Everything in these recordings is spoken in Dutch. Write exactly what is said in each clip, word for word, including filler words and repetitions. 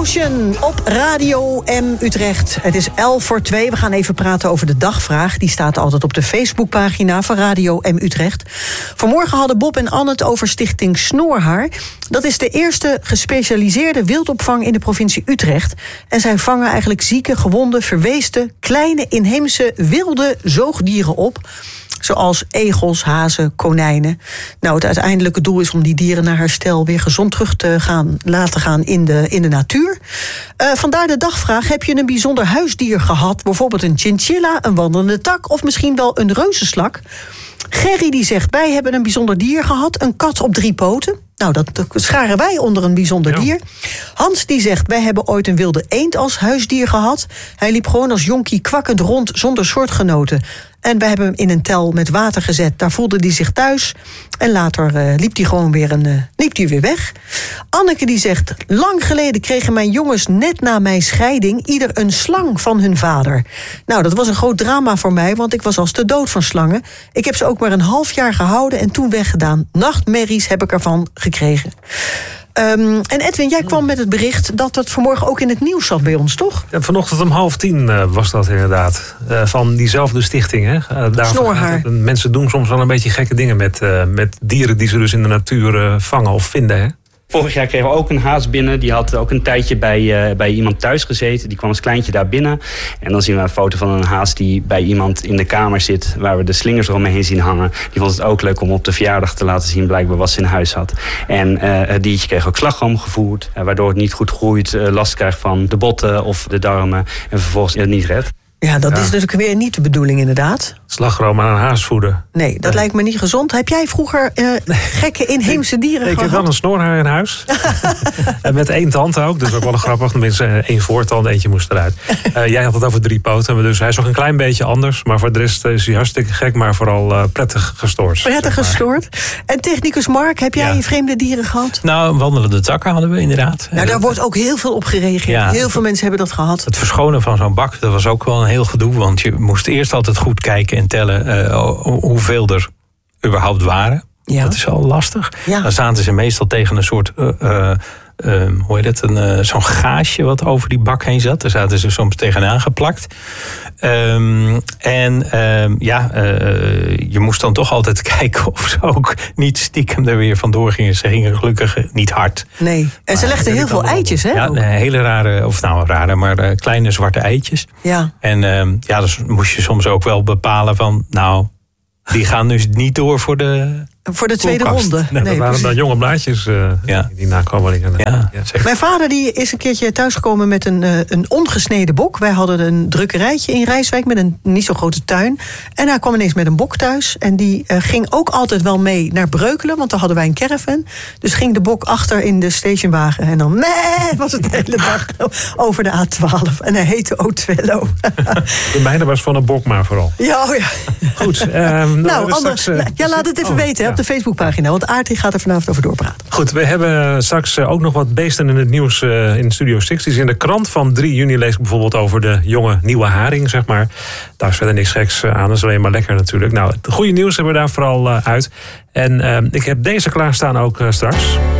Ocean op Radio M Utrecht. Het is elf voor twee. We gaan even praten over de dagvraag. Die staat altijd op de Facebookpagina van Radio M Utrecht. Vanmorgen hadden Bob en Anne het over Stichting Snoorhaar. Dat is de eerste gespecialiseerde wildopvang in de provincie Utrecht. En zij vangen eigenlijk zieke, gewonde, verweesde, kleine, inheemse, wilde zoogdieren op. Zoals egels, hazen, konijnen. Nou, het uiteindelijke doel is om die dieren naar herstel weer gezond terug te gaan, laten gaan in de, in de natuur. Uh, vandaar de dagvraag: heb je een bijzonder huisdier gehad? Bijvoorbeeld een chinchilla, een wandelende tak of misschien wel een reuzenslak? Gerry die zegt: wij hebben een bijzonder dier gehad, een kat op drie poten. Nou, dat scharen wij onder een bijzonder dier. Hans die zegt: wij hebben ooit een wilde eend als huisdier gehad. Hij liep gewoon als jonkie kwakkend rond zonder soortgenoten. En we hebben hem in een tel met water gezet. Daar voelde hij zich thuis. En later uh, liep hij gewoon weer, een, uh, liep hij weer weg. Anneke die zegt: lang geleden kregen mijn jongens net na mijn scheiding ieder een slang van hun vader. Nou, dat was een groot drama voor mij, want ik was als te dood van slangen. Ik heb ze ook maar een half jaar gehouden en toen weggedaan. Nachtmerries heb ik ervan gekregen. Um, en Edwin, jij kwam met het bericht dat het vanmorgen ook in het nieuws zat bij ons, toch? Ja, vanochtend om half tien uh, was dat inderdaad. Uh, van diezelfde stichting. Hè? Uh, Snoorhaar. Uh, mensen doen soms wel een beetje gekke dingen met, uh, met dieren die ze dus in de natuur uh, vangen of vinden. Hè? Vorig jaar kregen we ook een haas binnen. Die had ook een tijdje bij, uh, bij iemand thuis gezeten. Die kwam als kleintje daar binnen. En dan zien we een foto van een haas die bij iemand in de kamer zit, waar we de slingers eromheen zien hangen. Die vond het ook leuk om op de verjaardag te laten zien blijkbaar wat ze in huis had. En uh, het diertje kreeg ook slagroom gevoerd. Uh, waardoor het niet goed groeit, uh, last krijgt van de botten of de darmen. En vervolgens het niet redt. Ja, dat ja. is natuurlijk weer niet de bedoeling inderdaad. Slagroom aan een haas voeden. Nee, dat nee. lijkt me niet gezond. Heb jij vroeger uh, gekke inheemse dieren nee, gehad? Ik heb wel een snoorhaar in huis. Met één tand ook, dus ook wel grappig. Tenminste, één voortand, eentje moest eruit. Uh, jij had het over drie poten, dus hij is ook een klein beetje anders. Maar voor de rest is hij hartstikke gek, maar vooral uh, prettig gestoord. Prettig zeg maar. gestoord. En technicus Mark, heb jij ja. vreemde dieren gehad? Nou, wandelende takken hadden we inderdaad. Nou, daar wordt ook heel veel op gereageerd. Ja. Heel veel mensen hebben dat gehad. Het verschonen van zo'n bak, dat was ook wel een heel gedoe. Want je moest eerst altijd goed kijken en tellen uh, hoeveel er überhaupt waren. Ja. Dat is al lastig. Ja. Dan zaten ze meestal tegen een soort, uh, uh, uh, hoe heet het, een, uh, zo'n gaasje wat over die bak heen zat. Daar zaten ze soms tegenaan geplakt. Um, en um, ja, uh, je moest dan toch altijd kijken of ze ook niet stiekem er weer vandoor gingen. Ze gingen gelukkig niet hard. Nee, en ze legden heel veel eitjes, hè? Ja, hele rare, of nou rare, maar uh, kleine zwarte eitjes. Ja. En um, ja, dus moest je soms ook wel bepalen van, nou, die gaan dus niet door voor de... Voor de tweede koelkast. ronde. Nee, dat waren precies. dan jonge blaadjes, uh, ja. die nakomelingen. Ja. Ja, Mijn vader die is een keertje thuisgekomen met een, uh, een ongesneden bok. Wij hadden een drukkerijtje in Rijswijk met een niet zo grote tuin. En hij kwam ineens met een bok thuis. En die uh, ging ook altijd wel mee naar Breukelen, want daar hadden wij een caravan. Dus ging de bok achter in de stationwagen. En dan nee, was het de hele dag over de A twaalf. En hij heette Otello. De mijne was van een bok maar vooral. Ja, oh ja. Goed. Um, nou, nou straks, uh, ja, laat het even oh, weten. Ja. Op de Facebookpagina, want Aartie gaat er vanavond over doorpraten. Goed, we hebben straks ook nog wat beesten in het nieuws uh, in Studio zestig. In de krant van drie juni lees ik bijvoorbeeld over de jonge nieuwe haring, zeg maar. Daar is verder niks geks aan, dat is alleen maar lekker natuurlijk. Nou, het goede nieuws hebben we daar vooral uh, uit. En uh, ik heb deze klaarstaan ook uh, straks.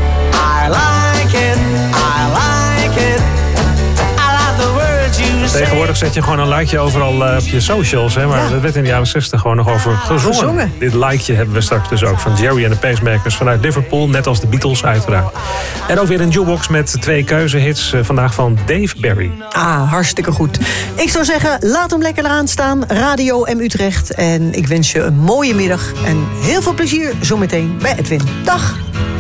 I like it, I like it. Tegenwoordig zet je gewoon een likeje overal uh, op je socials. Hè? Maar ja. dat werd in de jaren zestig gewoon nog over gezongen. gezongen. Dit likeje hebben we straks dus ook van Jerry en de Pacemakers vanuit Liverpool. Net als de Beatles uiteraard. En ook weer een jukebox met twee keuzehits. Uh, vandaag van Dave Berry. Ah, hartstikke goed. Ik zou zeggen, laat hem lekker aanstaan. Radio M Utrecht. En ik wens je een mooie middag. En heel veel plezier zometeen bij Edwin. Dag!